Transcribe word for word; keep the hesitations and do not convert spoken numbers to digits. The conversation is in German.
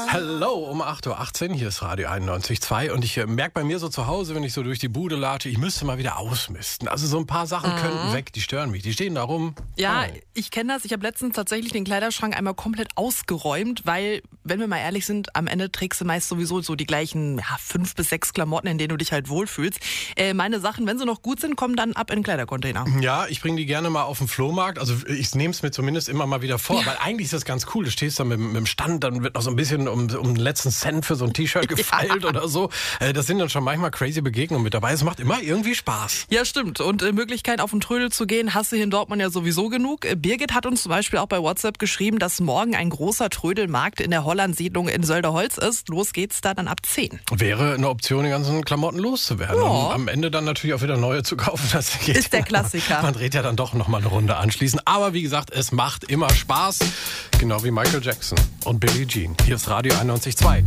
Hallo, um acht Uhr achtzehn, hier ist Radio einundneunzig Komma zwei und ich äh, merke bei mir so zu Hause, wenn ich so durch die Bude latsche, ich müsste mal wieder ausmisten. Also so ein paar Sachen mhm. könnten weg, die stören mich, die stehen da rum. Ja, oh. ich kenne das. Ich habe letztens tatsächlich den Kleiderschrank einmal komplett ausgeräumt, weil, wenn wir mal ehrlich sind, am Ende trägst du meist sowieso so die gleichen ja, fünf bis sechs Klamotten, in denen du dich halt wohlfühlst. Äh, meine Sachen, wenn sie noch gut sind, kommen dann ab in den Kleidercontainer. Ja, ich bringe die gerne mal auf den Flohmarkt. Also ich nehme es mir zumindest immer mal wieder vor, ja. weil eigentlich ist das ganz cool. Du stehst da mit, mit dem Stand, dann wird noch so ein bisschen um, um den letzten Cent für so ein T-Shirt gefeilt ja. oder so. Das sind dann schon manchmal crazy Begegnungen mit dabei. Es macht immer irgendwie Spaß. Ja, stimmt. Und äh, Möglichkeit auf den Trödel zu gehen, hast du hier in Dortmund ja sowieso genug. Äh, Birgit hat uns zum Beispiel auch bei WhatsApp geschrieben, dass morgen ein großer Trödelmarkt in der Holland-Siedlung in Sölderholz ist. Los geht's da dann ab zehn. Wäre eine Option, die ganzen Klamotten loszuwerden. Ja. Und am Ende dann natürlich auch wieder neue zu kaufen. Das geht ist der Klassiker. Man dreht ja dann doch nochmal eine Runde anschließend. Aber wie gesagt, es macht immer Spaß. Genau wie Michael Jackson und Billie Jean. Hier ist Radio einundneunzig Komma zwei.